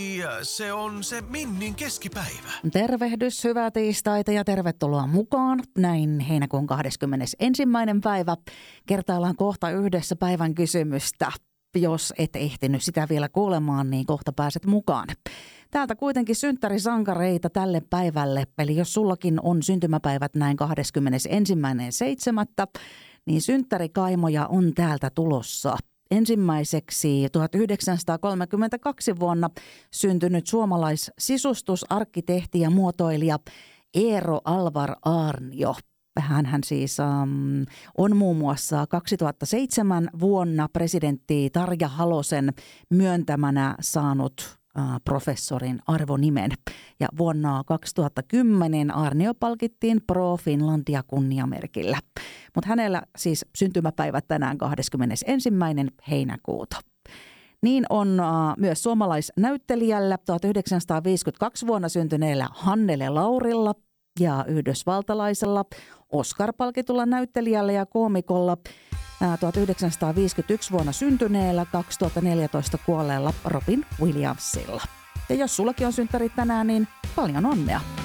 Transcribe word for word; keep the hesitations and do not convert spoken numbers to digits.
Ja se on se Minnin keskipäivä. Tervehdys, hyvää tiistaita ja tervetuloa mukaan. Näin heinäkuun kahdeskymmenesensimmäinen päivä. Kertaillaan kohta yhdessä päivän kysymystä. Jos et ehtinyt sitä vielä kuulemaan, niin kohta pääset mukaan. Täältä kuitenkin synttärisankareita tälle päivälle. Eli jos sullakin on syntymäpäivät näin kahdeskymmenesensimmäinen seitsemättä, niin synttärikaimoja on täältä tulossa. Ensimmäiseksi tuhatyhdeksänsataakolmekymmentäkaksi vuonna syntynyt suomalaissisustusarkkitehti ja muotoilija Eero Alvar Aarnio. Hänhän siis um, on muun muassa kaksituhattaseitsemän vuonna presidentti Tarja Halosen myöntämänä saanut uh, professorin arvonimen. Ja vuonna kaksituhattakymmenen Aarnio palkittiin Pro Finlandia kunniamerkillä. Mutta hänellä siis syntymäpäivä tänään kahdeskymmenesensimmäinen heinäkuuta. Niin on uh, myös suomalaisnäyttelijällä tuhatyhdeksänsataaviisikymmentäkaksi vuonna syntyneellä Hannele Laurilla ja yhdysvaltalaisella Oscar-palkitulla näyttelijällä ja koomikolla uh, tuhatyhdeksänsataaviisikymmentäyksi vuonna syntyneellä kaksituhattaneljätoista kuolleella Robin Williamsilla. Ja jos sullakin on synttärit tänään, niin paljon onnea!